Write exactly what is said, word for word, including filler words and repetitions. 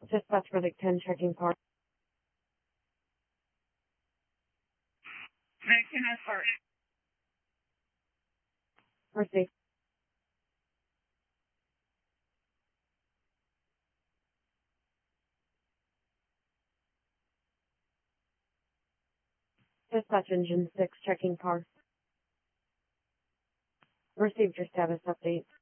Dispatch Verdict ten checking part. Making a part. Received. Dispatch Engine six checking parse. Received your status update.